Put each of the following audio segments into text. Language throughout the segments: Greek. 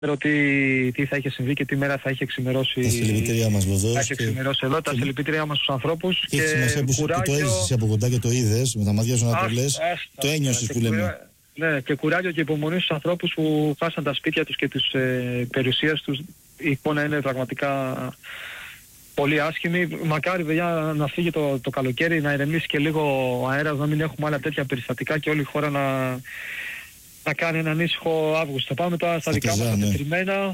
τι θα είχε συμβεί και τι μέρα θα είχε εξημερώσει. Τα συλληπιτήριά μας βεβαίως. Θα είχε εξημερώσει εδώ, τα συλληπιτήριά μας στους ανθρώπους. Και έχει σημασία που το έζησες από κοντά και το είδες με τα μάτια σου να το λες. Το ένιωσες που λέμε. Ναι, και κουράγιο και υπομονή στους ανθρώπους που χάσαν τα σπίτια τους και τις περιουσίες τους. Η εικόνα είναι πραγματικά πολύ άσχημη. Μακάρι παιδιά να φύγει το καλοκαίρι, να ηρεμήσει και λίγο ο αέρας, να μην έχουμε άλλα τέτοια περιστατικά και όλη η χώρα να κάνει έναν ήσυχο Αύγουστο. Πάμε τώρα στα δικά μας τετριμμένα.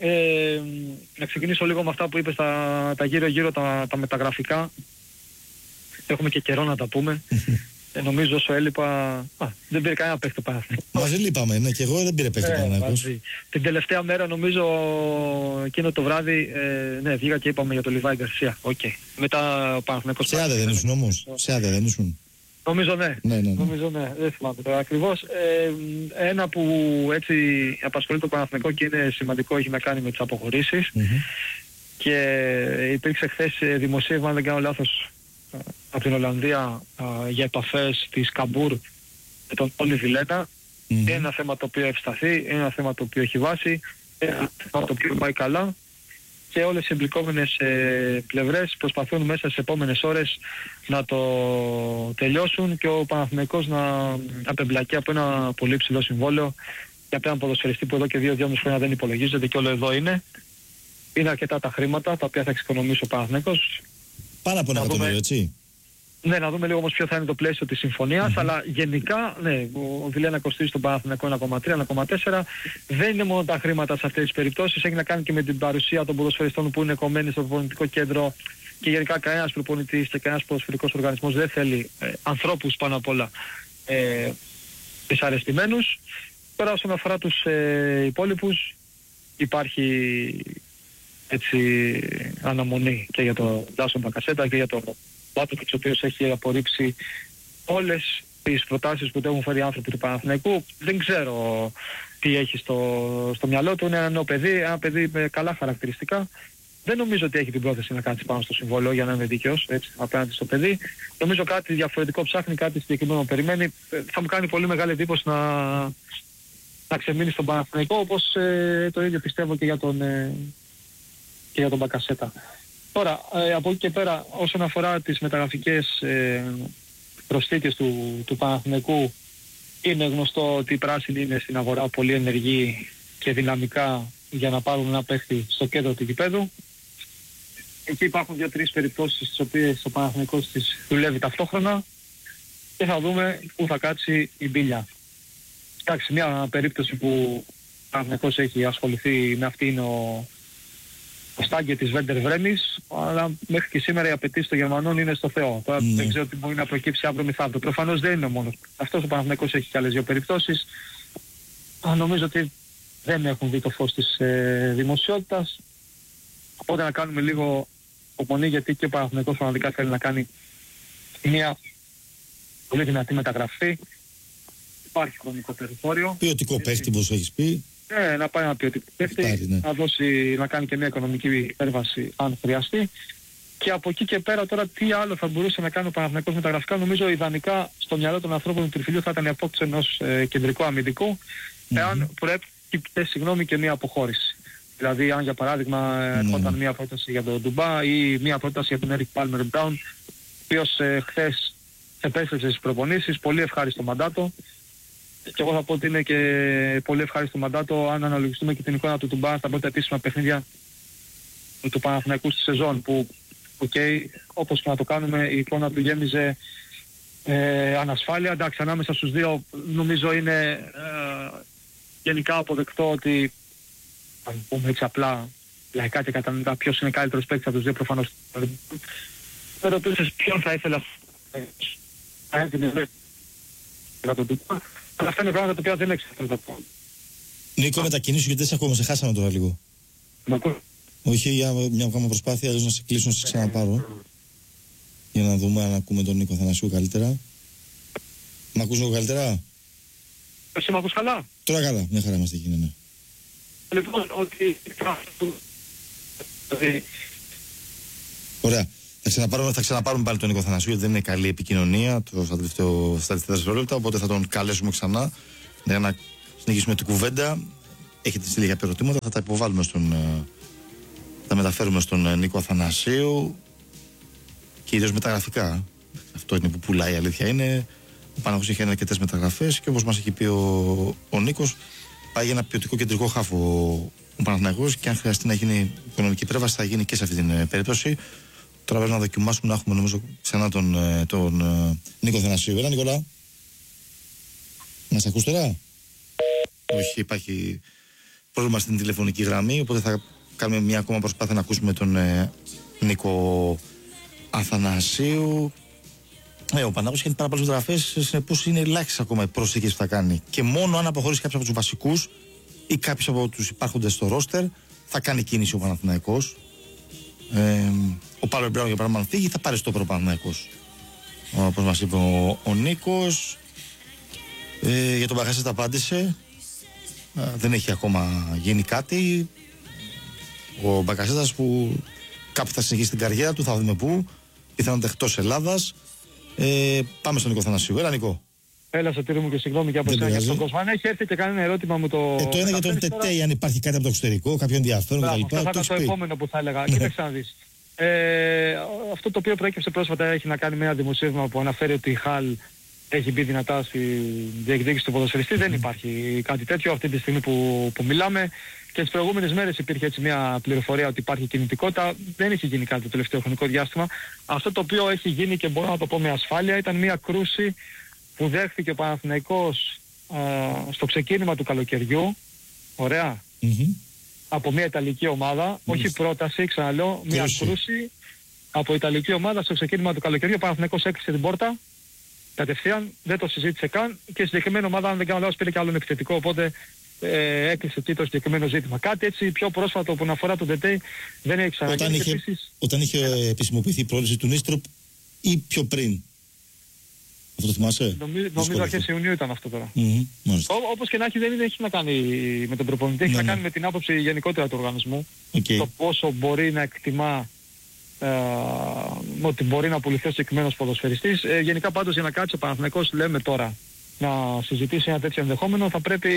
Να ξεκινήσω λίγο με αυτά που είπες, τα γύρω-γύρω, τα μεταγραφικά. Έχουμε και καιρό να τα πούμε. Νομίζω όσο έλειπα. Δεν πήρε κανένα παίχτη Παναθηναϊκός. Μαζί λείπαμε, ναι, και εγώ δεν πήρε παίχτη Παναθηναϊκός. Την τελευταία μέρα, νομίζω, εκείνο το βράδυ, ναι, βγήκα και είπαμε για τον Λιβάη Γκαρσία. Μετά ο Παναθηναϊκός. Σε άδεια δεν ήσουν όμως. Σε άδεια δεν ήσουν. Νομίζω ναι. Νομίζω ναι. Δεν θυμάμαι τώρα ακριβώς. Ένα που έτσι απασχολεί το Παναθηναϊκό και είναι σημαντικό, έχει να κάνει με τις αποχωρήσεις. Και υπήρξε χθες δημοσίευμα, αν δεν κάνω λάθος, από την Ολλανδία για επαφές της Καμπούρ με τον Όλι Βιλέτα. Είναι ένα θέμα το οποίο ευσταθεί, είναι ένα θέμα το οποίο έχει βάση, είναι ένα θέμα το οποίο πάει καλά και όλες οι εμπλεκόμενες πλευρές προσπαθούν μέσα στις επόμενες ώρες να το τελειώσουν και ο Παναθηναϊκός να απεμπλακεί από ένα πολύ ψηλό συμβόλαιο για έναν ποδοσφαιριστή που εδώ και 2-2,5 χρόνια δεν υπολογίζεται και όλο εδώ είναι. Είναι αρκετά τα χρήματα τα οποία θα εξοικονομήσει ο Παναθηναϊκός. Πάνω από 1 εκατομμύριο, έτσι. Ναι, να δούμε λίγο όμως ποιο θα είναι το πλαίσιο της συμφωνίας, αλλά γενικά, ναι, ο Βιλένα κοστίζει στον Παναθηναϊκό 1,3-1,4. Δεν είναι μόνο τα χρήματα σε αυτές τις περιπτώσεις, έχει να κάνει και με την παρουσία των ποδοσφαιριστών που είναι κομμένοι στο προπονητικό κέντρο και γενικά κανένας προπονητής και κανένας ποδοσφαιρικός οργανισμός δεν θέλει ανθρώπους πάνω απ' όλα δυσαρεστημένους. Τώρα όσον αφορά τους υπόλοιπους, υπάρχει έτσι αναμονή και για τον Ντάσον Μπακασέτα και για τον Μπάτοβιτς, ο οποίος έχει απορρίψει όλες τις προτάσεις που του έχουν φέρει οι άνθρωποι του Παναθηναϊκού. Δεν ξέρω τι έχει στο μυαλό του. Είναι ένα νέο παιδί, ένα παιδί με καλά χαρακτηριστικά. Δεν νομίζω ότι έχει την πρόθεση να κάτσει πάνω στο συμβόλαιο, για να είμαι δίκαιος, έτσι, απέναντι στο παιδί. Νομίζω κάτι διαφορετικό ψάχνει, κάτι συγκεκριμένο περιμένει. Θα μου κάνει πολύ μεγάλη εντύπωση να ξεμείνει στον Παναθηναϊκό, όπως το ίδιο πιστεύω και για τον Μπακασέτα. Τώρα, από εκεί και πέρα, όσον αφορά τις μεταγραφικές προσθήκες του Παναθηναϊκού, είναι γνωστό ότι οι πράσινοι είναι στην αγορά πολύ ενεργοί και δυναμικά για να πάρουν ένα παίχτη στο κέντρο του γηπέδου. Εκεί υπάρχουν 2-3 περιπτώσεις στις οποίες ο Παναθηναϊκός τις δουλεύει ταυτόχρονα και θα δούμε πού θα κάτσει η μπίλια. Εντάξει, μια περίπτωση που ο Παναθηναϊκός έχει ασχοληθεί με αυτή είναι ο Στάγκε της Βέντερ Βρέμις, αλλά μέχρι και σήμερα οι απαιτήσεις των Γερμανών είναι στο Θεό. Τώρα δεν ξέρω τι μπορεί να προκύψει αύριο μεθαύριο. Προφανώς δεν είναι μόνο αυτός ο Παναθηναϊκός, έχει και άλλες 2 περιπτώσεις. Νομίζω ότι δεν έχουν δει το φως της δημοσιότητας. Οπότε να κάνουμε λίγο υπομονή, γιατί και ο Παναθηναϊκός πραγματικά θέλει να κάνει μια πολύ δυνατή μεταγραφή. Υπάρχει χρονικό περιθώριο. Ποιοτικό παίχτη, όπως έχεις πει. Ναι, να πάει ένα ποιοτικό παίχτη, να κάνει και μια οικονομική υπέρβαση αν χρειαστεί. Και από εκεί και πέρα τώρα τι άλλο θα μπορούσε να κάνει ο Παναθηναϊκός μεταγραφικά. Νομίζω ιδανικά στο μυαλό των ανθρώπων του Τριφυλιού θα ήταν η απόκτηση ενός κεντρικού αμυντικού, εάν προέκυπτε και μια αποχώρηση. Δηλαδή αν για παράδειγμα έρχονταν μια πρόταση για τον Ντουμπά ή μια πρόταση για τον Έρικ Πάλμερ Μπράουν, ο οποίος χθες επέστρεψε στις προπονήσεις, πολύ ευχάριστο μαντάτο. Και εγώ θα πω ότι είναι και πολύ ευχάριστο μαντάτο αν αναλογιστούμε και την εικόνα του Ντουμπά στα πρώτα επίσημα παιχνίδια του Παναθηναϊκού στη σεζόν, που όπως και να το κάνουμε η εικόνα του γέμιζε ανασφάλεια. Εντάξει, ανάμεσα στους δύο νομίζω είναι γενικά αποδεκτό ότι, αν πούμε έτσι απλά λαϊκά και κατανοητά, ποιος είναι καλύτερος παίκτης από τους δύο, προφανώς δεν ρωτούσες ποιον θα ήθελα να έδινε για τον Ντουμπά. Αλλά αυτά είναι πράγματα τα οποία δεν έξερα να πω. Νίκο, μετακινήσου γιατί δεν σε ακούμε, σε χάσαμε τώρα λίγο. Όχι, για μια ακόμα προσπάθεια, αλλιώς να σε κλείσω να σε ξαναπάρω. Για να δούμε αν ακούμε τον Νίκο Αθανασίου καλύτερα. Μ' ακούς λίγο καλύτερα? Εσύ μ' ακούς καλά? Τώρα καλά, μια χαρά είμαστε εκεί, ναι. Λοιπόν, ότι... Ωραία. Θα ξαναπάρουμε πάλι τον Νίκο Αθανασίου, γιατί δεν είναι καλή επικοινωνία στα τελευταία δευτερόλεπτα, οπότε θα τον καλέσουμε ξανά για να συνεχίσουμε την κουβέντα. έχετε στείλει για ερωτήματα, θα τα υποβάλουμε θα μεταφέρουμε στον Νίκο Αθανασίου, κυρίως μεταγραφικά. Αυτό είναι που πουλάει, η αλήθεια είναι. Ο Παναθηναϊκός έχει αρκετές μεταγραφές και όπως μας έχει πει ο Νίκος, πάει για ένα ποιοτικό κεντρικό χάφο ο Παναθηναϊκός και αν χρειαστεί να γίνει οικονομική υπέρβαση θα γίνει και σε αυτή την περίπτωση. Τώρα πρέπει να δοκιμάσουμε να έχουμε νομίζω ξανά τον Νίκο Αθανασίου. Έλα Νικόλα. Μας ακούς τώρα? Όχι, υπάρχει πρόβλημα στην τηλεφωνική γραμμή, οπότε θα κάνουμε μια ακόμα προσπάθεια να ακούσουμε τον Νίκο Αθανασίου. Ο Παναθηναϊκός έχει πάρα πολλές μεταγραφές, συνεπώς είναι ελάχιστες ακόμα οι προσθήκες που θα κάνει. Και μόνο αν αποχωρήσει κάποιος από τους βασικούς ή κάποιος από τους υπάρχοντες στο ρόστερ, θα κάνει κίνηση ο Παναθηναϊκός. Ο Πάλο Μπράουν για παράδειγμα, αν φύγει, θα πάρει στο Παναθηναϊκός. Όπως μας είπε ο Νίκος. Για τον Μπακασέτα απάντησε. Δεν έχει ακόμα γίνει κάτι. Ο Μπακασέτας που κάπου θα συνεχίσει την καριέρα του, θα δούμε πού. Πιθανότατα εκτός Ελλάδας. Πάμε στον Νίκο Αθανασίου. Έλα Νικό. Έλα Σωτήρη μου και συγγνώμη και από εσένα και από τον κόσμο. Αν έχει έρθει και κανένα ερώτημα μου το. Το ένα για τον Τετέι, αν υπάρχει κάτι από το εξωτερικό, κάποιο ενδιαφέρον κτλ. Αυτό θα ήταν το επόμενο που θα έλεγα. Κοίταξε να δεις. Αυτό το οποίο προέκυψε πρόσφατα έχει να κάνει με ένα δημοσίευμα που αναφέρει ότι η Χαλ έχει μπει δυνατά στη διεκδίκηση του ποδοσφαιριστή. Δεν υπάρχει κάτι τέτοιο αυτή τη στιγμή που μιλάμε. Και τις προηγούμενες μέρες υπήρχε έτσι μια πληροφορία ότι υπάρχει κινητικότητα. Δεν έχει γίνει κάτι το τελευταίο χρονικό διάστημα. Αυτό το οποίο έχει γίνει και μπορώ να το πω με ασφάλεια ήταν μια κρούση που δέχθηκε ο Παναθηναϊκός στο ξεκίνημα του καλοκαιριού. Ωραία. Από μια Ιταλική ομάδα. Όχι πρόταση, ξαναλέω. Μια κρούση από Ιταλική ομάδα στο ξεκίνημα του καλοκαιριού. Ο Παναθηναϊκός έκλεισε την πόρτα. Κατευθείαν, δεν το συζήτησε καν και η συγκεκριμένη ομάδα, αν δεν κάνω λάθος, πήρε και άλλον επιθετικό, οπότε έκλεισε το συγκεκριμένο ζήτημα. Κάτι έτσι πιο πρόσφατο που να αφορά τον Τετέι δεν έχει ξαναγίνει. Όταν είχε επισημοποιηθεί η πρόληψη του Νίστροπ ή πιο πριν? Αυτό το θυμάσαι? Νομίζω αρχές Ιουνίου ήταν αυτό τώρα. Όπως και να έχει, δεν έχει να κάνει με τον προπονητή, έχει να κάνει με την άποψη γενικότερα του οργανισμού. Το πόσο μπορεί να εκτιμά ότι μπορεί να πουληθεί ο συγκεκριμένος ποδοσφαιριστής. Γενικά πάντως για να κάτσει ο Παναθηναϊκός, λέμε τώρα, να συζητήσει ένα τέτοιο ενδεχόμενο, θα πρέπει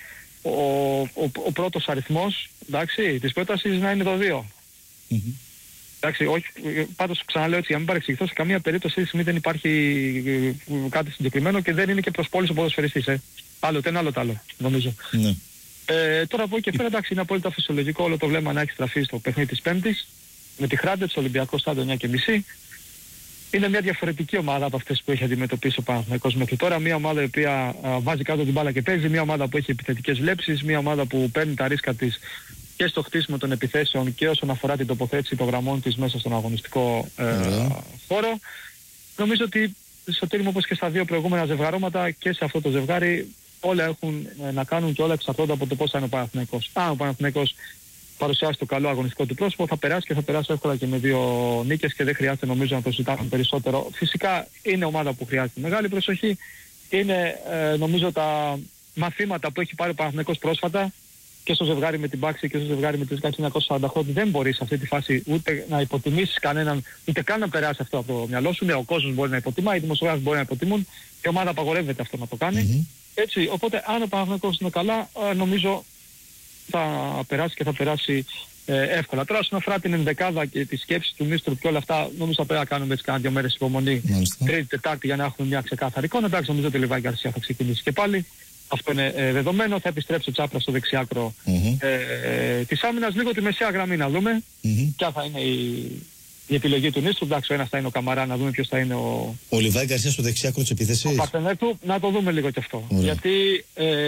ο πρώτος αριθμός, εντάξει, της πρότασης να είναι το 2. Εντάξει, όχι, πάντως ξαναλέω έτσι, για να μην παρεξηγηθώ, σε καμία περίπτωση αυτή δεν υπάρχει κάτι συγκεκριμένο και δεν είναι και προσπόλης ο ποδοσφαιριστής. Άλλο το ένα, άλλο το άλλο, νομίζω. Τώρα από εκεί και πέρα, εντάξει, είναι απόλυτα φυσιολογικό όλο το βλέμμα να έχει στραφεί στο παιχνίδι της Πέμπτης. Με τη Χράντετ στο Ολυμπιακό Στάδιο 9:30. Είναι μια διαφορετική ομάδα από αυτές που έχει αντιμετωπίσει ο Παναθηναϊκός μέχρι τώρα. Μια ομάδα η οποία βάζει κάτω την μπάλα και παίζει. Μια ομάδα που έχει επιθετικές βλέψεις. Μια ομάδα που παίρνει τα ρίσκα της και στο χτίσιμο των επιθέσεων και όσον αφορά την τοποθέτηση των γραμμών της μέσα στον αγωνιστικό χώρο. Νομίζω ότι, Σωτήρη μου, όπως και στα δύο προηγούμενα ζευγαρώματα και σε αυτό το ζευγάρι, όλα έχουν να κάνουν και όλα εξαρτώνται από το πώς θα είναι ο Παναθηναϊκός. Αν ο Παναθηναϊκός παρουσιάσει το καλό αγωνιστικό του πρόσωπο, θα περάσει και θα περάσει εύκολα και με 2 νίκες και δεν χρειάζεται νομίζω να το συζητάμε περισσότερο. Φυσικά είναι ομάδα που χρειάζεται μεγάλη προσοχή. Είναι νομίζω τα μαθήματα που έχει πάρει ο Παναθηναϊκός πρόσφατα και στο ζευγάρι με την Πάξη και στο ζευγάρι με τις 1948. Δεν μπορεί σε αυτή τη φάση ούτε να υποτιμήσεις κανέναν, ούτε καν να περάσει αυτό από το μυαλό σου. Ναι, ο κόσμος μπορεί να υποτιμά, οι δημοσιογράφοι μπορεί να υποτιμούν, η ομάδα απαγορεύεται αυτό να το κάνει. Έτσι, οπότε αν ο Παναθηναϊκός είναι καλά, νομίζω θα περάσει και θα περάσει εύκολα. Τώρα όσον αφορά την ενδεκάδα και τη σκέψη του Νίστροπ και όλα αυτά, νομίζω θα πρέπει να κάνουμε έτσι κάνα 2 μέρες υπομονή. Τρίτη, Τετάρτη για να έχουμε μια ξεκάθαρη εικόνα. Εντάξει, νομίζω ότι ο Λιβάη Γκαρσία θα ξεκινήσει και πάλι. Αυτό είναι δεδομένο. Θα επιστρέψει ο Τσάπρας στο δεξιάκρο της άμυνας. Λίγο τη μεσαία γραμμή να δούμε. Ποια θα είναι η επιλογή του Νίστροπ. Εντάξει, ο ένας θα είναι ο Καμαρά, να δούμε ποιος θα είναι ο Λιβάη Γκαρσία στο δεξιάκρο της επίθεσης. Ο Παρτενέτου, να το δούμε λίγο κι αυτό. Γιατί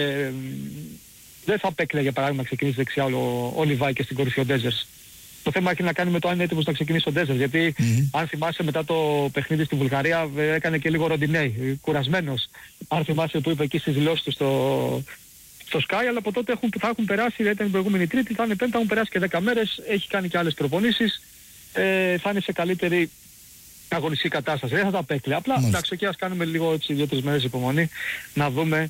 δεν θα απέκλαιε για παράδειγμα να ξεκινήσει δεξιά ο Λιβάη και στην κορυφή ο Ντέζερς. Το θέμα έχει να κάνει με το αν είναι έτοιμος να ξεκινήσει ο Ντέζερς. Γιατί αν θυμάσαι μετά το παιχνίδι στη Βουλγαρία έκανε και λίγο ροντινέι, κουρασμένος. Αν θυμάσαι που είπε εκεί στις δηλώσεις του στο Sky, αλλά από τότε θα έχουν περάσει, ήταν την προηγούμενη Τρίτη, θα είναι Πέμπτη, έχουν περάσει και 10 μέρες, έχει κάνει και άλλες προπονήσεις, θα είναι σε καλύτερη αγωνιστική κατάσταση. Δεν θα τα απέκλαιε. Απλά εντάξει, και ας κάνουμε λίγο έτσι 2-3 μέρες υπομονή να δούμε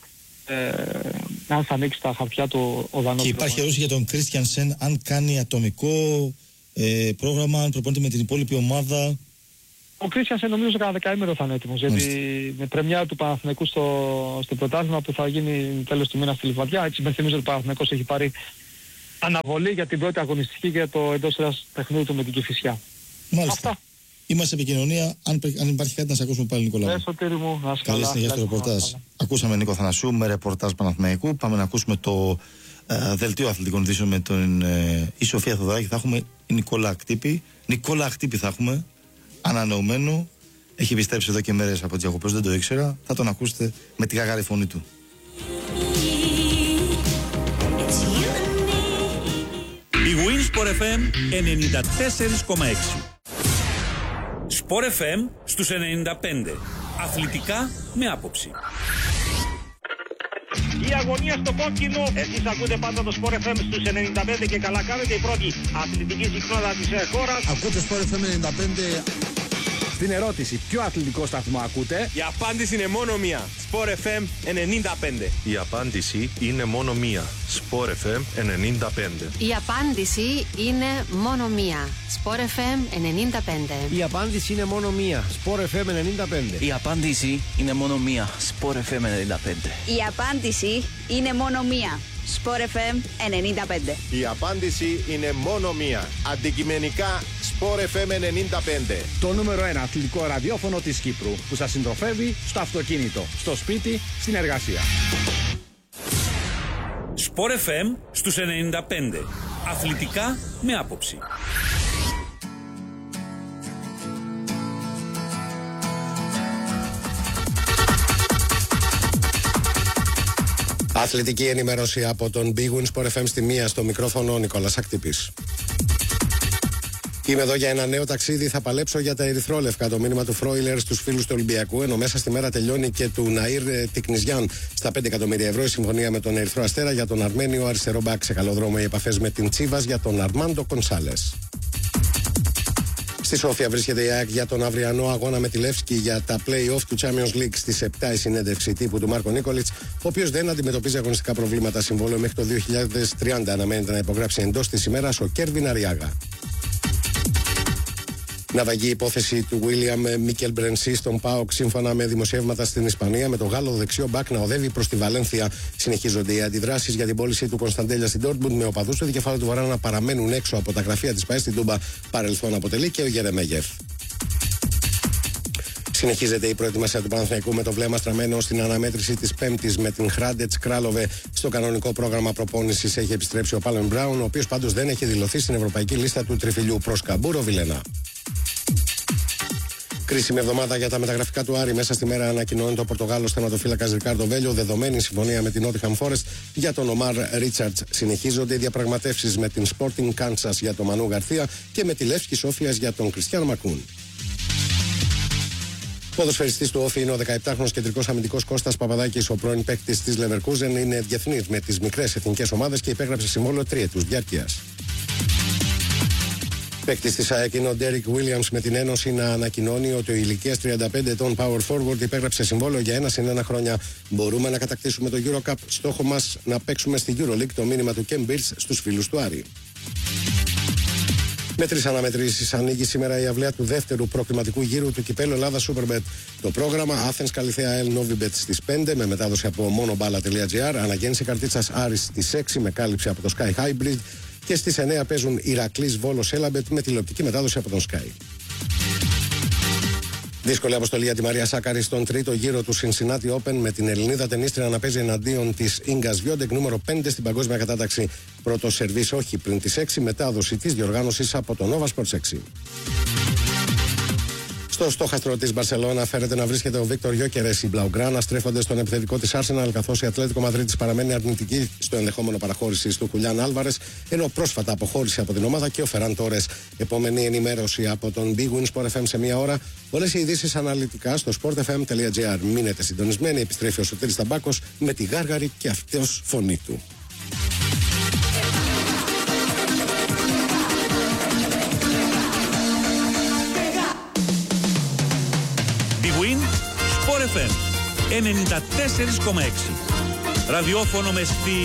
αν θα ανοίξει τα χαρτιά του ο Δανός. Και υπάρχει ερώτηση για τον Κρίστιανσεν, αν κάνει ατομικό πρόγραμμα, αν προπονείται με την υπόλοιπη ομάδα. Ο Κρίστιανσεν νομίζω σε κάνα δεκαήμερο θα είναι έτοιμος, γιατί με πρεμιά του Παναθηναϊκού στο πρωτάθλημα που θα γίνει τέλος του μήνα στη Λιβαδιά, έτσι με θυμίζω ότι ο Παναθηναϊκός έχει πάρει αναβολή για την πρώτη αγωνιστική για το εντός έδρας παιχνίδι του με την Κηφισιά. Μάλιστα. Αυτά. Είμαστε σε επικοινωνία. Αν υπάρχει κάτι να σε ακούσουμε πάλι, Νικόλα. Σωτήρη μου, να είσαι καλή καλά. συνέχεια στο ρεπορτάζ. Ακούσαμε Νίκο Θανασιού με ρεπορτάζ Παναθηναϊκού. Πάμε να ακούσουμε το δελτίο αθλητικών ειδήσεων με τον η Σοφία Θοδωράκη. Θα έχουμε η Νικόλα Ακτύπη. Νικόλα Ακτύπη θα έχουμε, ανανεωμένο. Έχει επιστρέψει εδώ και μέρες από τις διακοπές, δεν το ήξερα. Θα τον ακούσετε με τη γαγάρη φωνή του. Η Winsport FM 94,6. Sport FM στους 95. Αθλητικά με άποψη. Η αγωνία στο κόκκινο. Εσείς ακούτε πάντα το Sport FM στους 95 και καλά κάνετε. Η πρώτη αθλητική συχνότητα της χώρας. Ακούτε Sport FM 95. Στην ερώτηση, ποιο αθλητικό σταθμό ακούτε? Η απάντηση είναι μόνο μία. Sport FM 95. Η απάντηση είναι μόνο μία. Sport FM 95. Η απάντηση είναι μόνο μία. Sport FM 95. Η απάντηση είναι μόνο μία. Sport FM 95. Η απάντηση είναι μόνο μία. Sport FM 95. Η απάντηση είναι μόνο μία. Sport FM 95. Η απάντηση είναι μόνο μία. Αντικειμενικά Sport FM 95. Το νούμερο 1 αθλητικό ραδιόφωνο της Κύπρου που σας συντροφεύει στο αυτοκίνητο, στο σπίτι, στην εργασία. Sport FM στους 95. Αθλητικά με άποψη. Αθλητική ενημέρωση από τον Big Win Sport FM στη μία, στο μικρόφωνο ο Νικόλας Ακτύπης. Είμαι εδώ για ένα νέο ταξίδι. Θα παλέψω για τα ερυθρόλευκα. Το μήνυμα του Φρόιλερ στους φίλους του Ολυμπιακού. Ενώ μέσα στη μέρα τελειώνει και του Ναΐρ Τικνιζιάν στα 5 εκατομμύρια ευρώ η συμφωνία με τον Ερυθρό Αστέρα για τον Αρμένιο αριστερό μπακ. Σε καλό δρόμο οι επαφές με την Τσίβας για τον Αρμάντο Κονσάλες. Στη Σόφια βρίσκεται η ΑΕΚ για τον αυριανό αγώνα με τη Λεύσκη για τα play-off του Champions League. Στις 7 η συνέντευξη τύπου του Μάρκο Νίκολιτς, ο οποίος δεν αντιμετωπίζει αγωνιστικά προβλήματα. Συμβόλαιο μέχρι το 2030 αναμένεται να υπογράψει εντός της ημέρας ο Κέρβιν Αριάγα. Ναυαγή υπόθεση του William Μίκελ Μπρενσί στον ΠΑΟΚ. Σύμφωνα με δημοσιεύματα στην Ισπανία, με τον Γάλλο δεξιό μπακ να οδεύει προς τη Βαλένθια. Συνεχίζονται οι αντιδράσεις για την πώληση του Κωνσταντέλια στην Ντόρτμουντ, με οπαδούς του δικεφάλου του Βορρά να παραμένουν έξω από τα γραφεία της ΠΑΕ στην Τούμπα. Παρελθόν αποτελεί και ο Γερεμέγεφ. Συνεχίζεται η προετοιμασία του Παναθηναϊκού με το βλέμμα στραμμένο στην αναμέτρηση της Πέμπτης με την Χράντετς Κράλοβε. Στο κανονικό πρόγραμμα προπόνησης έχει επιστρέψει ο Πάλεν Μπράουν, ο οποίος πάντως δεν έχει δηλωθεί στην ευρωπαϊκή λίστα του τριφυλιού προς Καμπούρο Βιλενά. Κρίσιμη εβδομάδα για τα μεταγραφικά του Άρη. Μέσα στη μέρα ανακοινώνει το Πορτογάλος τερματοφύλακας Ρικάρντο Βέλιο, δεδομένη συμφωνία με την Νότιχαμ Φόρεστ για τον Ομάρ Ρίτσαρτς. Συνεχίζονται οι διαπραγματεύσεις με την Sporting Kansas για τον Μανού Γαρθία και με τη Λεύσκη Σόφιας για τον Κριστιαν Μακούν. Ποδοσφαιριστής του Όφη είναι ο 17χρονος κεντρικός αμυντικός Κώστας Παπαδάκης. Ο πρώην παίκτης της Leverkusen είναι διεθνής με τις μικρές εθνικές ομάδες και υπέγραψε συμβόλαιο 3 ετούς διάρκειας. Παίκτης της ΑΕΚ είναι ο Ντέρικ Βίλιαμς, με την Ένωση να ανακοινώνει ότι ο ηλικίας 35 ετών power forward υπέγραψε συμβόλαιο για 1 συν 1 χρόνια. Μπορούμε να κατακτήσουμε το EuroCup. Στόχο μας να παίξουμε στη EuroLeague. Το μήνυμα του Ken Birch στους φίλους του Άρη. Με 3 αναμετρήσεις ανοίγει σήμερα η αυλαία του δεύτερου προκριματικού γύρου του κυπέλλου Ελλάδα Superbet. Το πρόγραμμα Athens Καλιθέα El Novibet στις 5 με μετάδοση από monoballa.gr. Αναγέννηση καρτίτσας Άρης στις 6 με κάλυψη από το Sky Hybrid. Και στις 9 παίζουν Ηρακλής Βόλος Έλαμπετ με τηλεοπτική μετάδοση από τον Sky. Δύσκολη αποστολή για τη Μαρία Σάκαρη στον τρίτο γύρο του Cincinnati Open, με την Ελληνίδα τενίστρια να παίζει εναντίον της Ίνγκας Βιόντεκ, νούμερο 5 στην παγκόσμια κατάταξη. Πρώτο σερβίς όχι πριν τις 6, μετάδοση της διοργάνωσης από το Nova Sports 6. Στο στόχαστρο της Μπαρσελόνα φέρεται να βρίσκεται ο Βίκτορ Γιόκερες. Οι Μπλαουγκράνα στρέφονται στον επιθετικό της Arsenal, καθώς η Ατλέτικο Μαδρίτης παραμένει αρνητική στο ενδεχόμενο παραχώρησης του Χουλιάν Άλβαρες, ενώ πρόσφατα αποχώρησε από την ομάδα και ο Φεράν Τόρες. Επόμενη ενημέρωση από τον Big Win Sport FM σε μία ώρα. Όλες οι ειδήσεις αναλυτικά στο sportfm.gr. Μείνετε συντονισμένοι, επιστρέφει ο Σωτήρης Ταμπάκος με τη γάργαρη και αυτός φωνή του. Sport FM 94,6. Ραδιόφωνο με